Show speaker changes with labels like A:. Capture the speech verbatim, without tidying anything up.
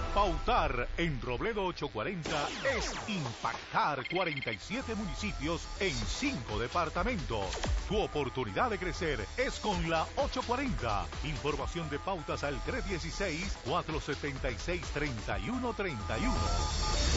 A: Pautar en Robledo ochocientos cuarenta es impactar cuarenta y siete municipios en cinco departamentos. Tu oportunidad de crecer es con la ochocientos cuarenta. Información de pautas al tres uno seis, cuatro siete seis, tres uno tres uno.